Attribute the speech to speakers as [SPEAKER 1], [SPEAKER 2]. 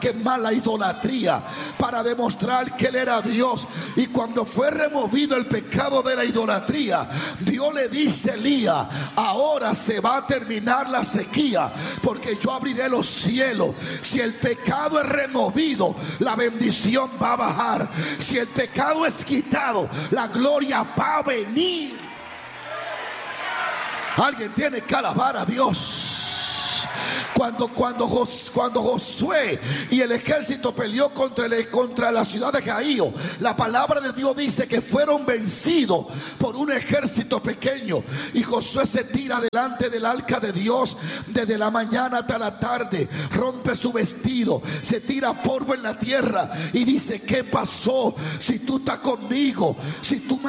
[SPEAKER 1] quemar la idolatría, para demostrar que él era Dios. Y cuando fue removido el pecado de la idolatría, Dios le dice a Elías: ahora se va a terminar la sequía, porque yo abriré los cielos. Si el pecado es removido, la bendición va a bajar. Si el pecado es quitado, la gloria va a venir. Alguien tiene que alabar a Dios. Cuando Josué y el ejército peleó contra la ciudad de Jaío, la palabra de Dios dice que fueron vencidos por un ejército pequeño. Y Josué se tira delante del arca de Dios desde la mañana hasta la tarde, rompe su vestido, se tira polvo en la tierra y dice: ¿qué pasó? Si tú estás conmigo, si tú me